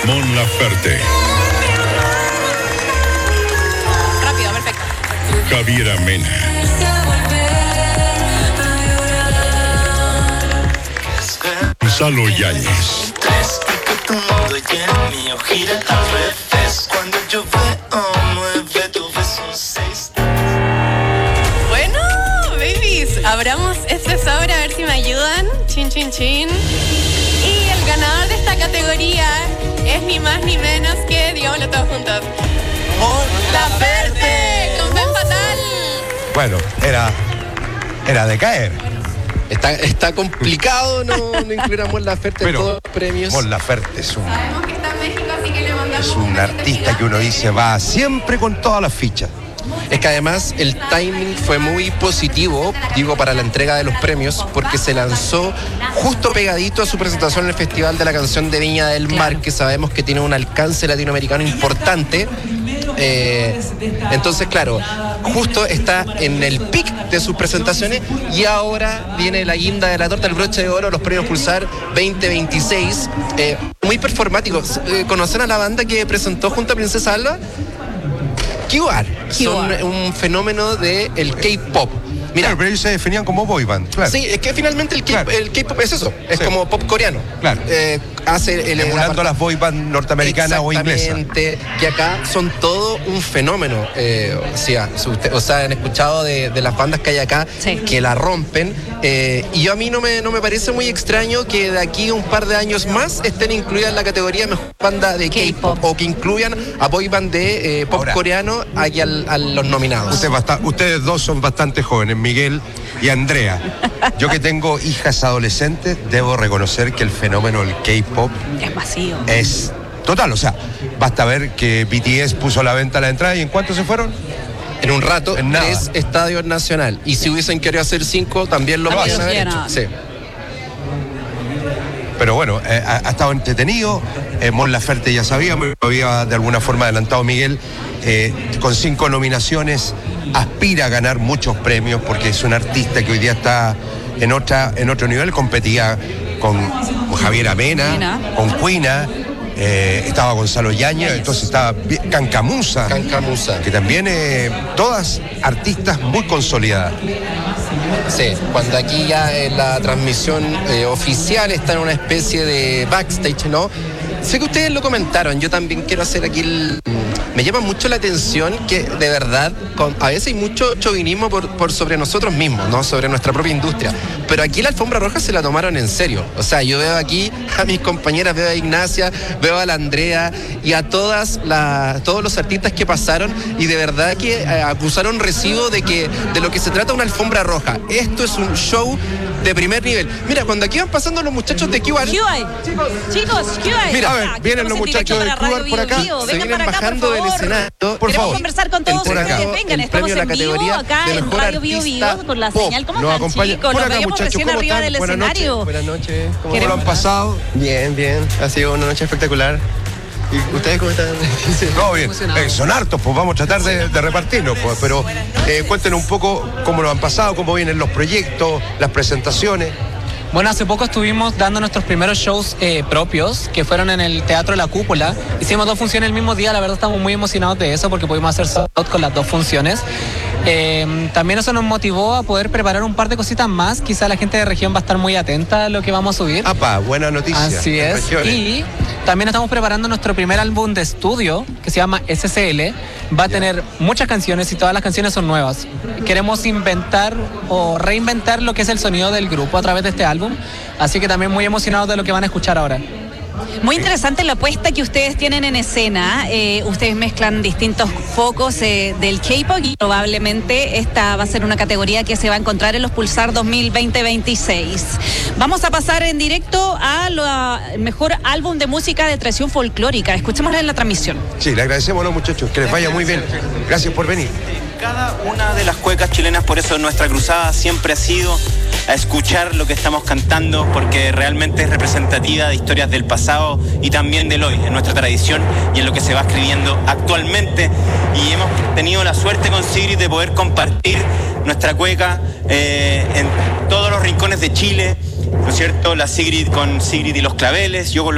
Mon Laferte. Rápido, perfecto. Javiera Mena. Gonzalo Yáñez. Bueno, babies, abramos este sobre a ver si me ayudan. Chin, chin, chin. Y el ganador de esta categoría es ni más ni menos que, digámoslo todos juntos, Mon Laferte, con Ben Fatal. Bueno, era de caer. Está complicado no incluir a Mon Laferte en todos los premios. Mon Laferte es Sabemos que está en México, así que le mandamos un artista que uno dice va siempre con todas las fichas. Es que además el timing fue muy positivo, digo, para la entrega de los premios, porque se lanzó justo pegadito a su presentación en el Festival de la Canción de Viña del Mar, que sabemos que tiene un alcance latinoamericano importante. Entonces, claro, justo está en el pic de sus presentaciones y ahora viene la guinda de la torta, el broche de oro, los premios Pulsar 2026. Muy performáticos. ¿Conocen a la banda que presentó junto a Princesa Alba? QR. Son un fenómeno del K-pop. Mira, Claro, pero ellos se definían como boy band, claro. sí, es que finalmente el K-pop es eso, es Sí. como pop coreano. Claro. Hace Emulando las boy band norteamericanas o inglesas. Exactamente, que acá son todo un fenómeno. O sea, han escuchado de las bandas que hay acá que la rompen. Y a mí no me parece muy extraño que de aquí a un par de años más estén incluidas en la categoría mejor banda de K-pop o que incluyan a boy band de pop coreano aquí a los nominados. Ustedes dos son bastante jóvenes, Miguel y Andrea. Yo que tengo hijas adolescentes, debo reconocer que el fenómeno del K-pop es masivo. Es total, o sea, basta ver que BTS puso a la venta la entrada y ¿en cuánto se fueron? En un rato, En nada. 3 estadios nacional. Y si hubiesen querido hacer 5, también lo podían haber hecho. Sí. Pero bueno, ha estado entretenido. Mon Laferte ya sabíamos, lo había de alguna forma adelantado Miguel. Con 5 nominaciones aspira a ganar muchos premios porque es un artista que hoy día está en otro nivel. Competía con Javiera Mena, con Cuina, estaba Gonzalo Yáñez, entonces estaba Cancamusa, que también todas artistas muy consolidadas. Sí, cuando aquí ya en la transmisión oficial está en una especie de backstage, ¿no? Sé que ustedes lo comentaron, yo también quiero hacer aquí me llama mucho la atención que de verdad a veces hay mucho chauvinismo por sobre nosotros mismos, ¿no? Sobre nuestra propia industria. Pero aquí la alfombra roja se la tomaron en serio. O sea, yo veo aquí a mis compañeras, veo a Ignacia, veo a la Andrea y a todos los artistas que pasaron y de verdad que acusaron recibo de lo que se trata una alfombra roja. Esto es un show de primer nivel. Mira, cuando aquí van pasando los muchachos de QR. Chicos, Mira, a ver, vienen los muchachos de QR por acá, se vienen bajando del escenario. Por favor, conversar con todos ustedes. Vengan, estamos en vivo acá en Radio Bio Bio con la señal. ¿Cómo están, chicos? Los veíamos recién arriba del escenario. Buenas noches. ¿Cómo lo han pasado? Bien. Ha sido una noche espectacular. ¿Y ustedes cómo están? Todo bien. Son hartos, pues vamos a tratar de repartirnos, pues. Pero cuéntenos un poco cómo lo han pasado, cómo vienen los proyectos, las presentaciones. Bueno, hace poco estuvimos dando nuestros primeros shows propios, que fueron en el Teatro La Cúpula. Hicimos 2 funciones el mismo día, la verdad estamos muy emocionados de eso porque pudimos hacer sold out con las 2 funciones. También eso nos motivó a poder preparar un par de cositas más. Quizá la gente de región va a estar muy atenta a lo que vamos a subir. Buena noticia. Así es. Y también estamos preparando nuestro primer álbum de estudio, que se llama SCL. Va a tener muchas canciones y todas las canciones son nuevas. Queremos inventar o reinventar lo que es el sonido del grupo a través de este álbum. Así que también muy emocionados de lo que van a escuchar ahora. Muy interesante la apuesta que ustedes tienen en escena. Ustedes mezclan distintos focos del K-pop y probablemente esta va a ser una categoría que se va a encontrar en los Pulsar 2026. Vamos a pasar en directo al mejor álbum de música de tradición folclórica. Escuchémosla en la transmisión. Sí, le agradecemos a los muchachos, que les vaya muy bien. Gracias por venir. Cada una de las cuecas chilenas, por eso nuestra cruzada siempre ha sido a escuchar lo que estamos cantando, porque realmente es representativa de historias del pasado y también del hoy, en nuestra tradición y en lo que se va escribiendo actualmente. Y hemos tenido la suerte con Sigrid de poder compartir nuestra cueca en todos los rincones de Chile, ¿no es cierto? La Sigrid con Sigrid y los Claveles, yo con los